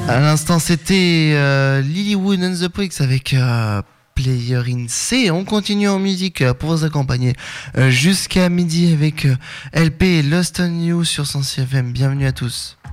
À l'instant, c'était Lilywood and the Pricks avec Player in C. On continue en musique pour vous accompagner jusqu'à midi avec LP Lost on You sur 106 FM. Bienvenue à tous.